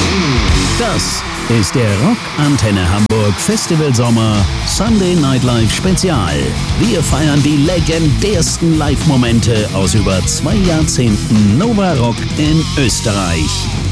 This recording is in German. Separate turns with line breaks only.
Das ist der Rock Antenne Hamburg Festival Sommer Sunday Night Live Spezial. Wir feiern die legendärsten Live-Momente aus über 2 Jahrzehnten Nova Rock in Österreich.